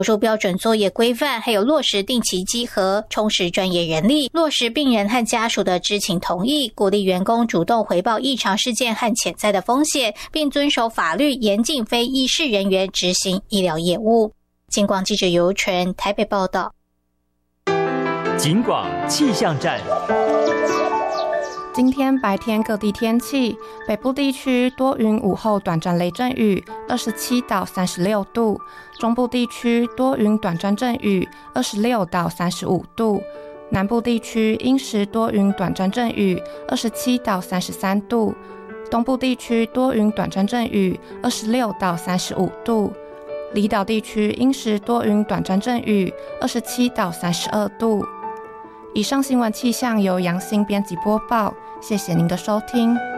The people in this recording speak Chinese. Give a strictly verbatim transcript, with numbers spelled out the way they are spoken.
手术标准作业规范，还有落实定期稽核，充实专业人力，落实病人和家属的知情同意，鼓励员工主动回报异常事件和潜在的风险，并遵守法律，严禁非医事人员执行医疗业务。警广记者尤纯台北报道。 警广气象站。 今天白天各地天气，北部地区多云，午后短暂雷阵雨，二十七到三十六度；中部地区多云短暂阵雨，二十六到三十五度；南部地区阴时多云短暂阵雨，二十七到三十三度；东部地区多云短暂阵雨，二十六到三十五度；离岛地区阴时多云短暂阵雨，二十七到三十二度。以上新闻气象由杨欣编辑播报，谢谢您的收听。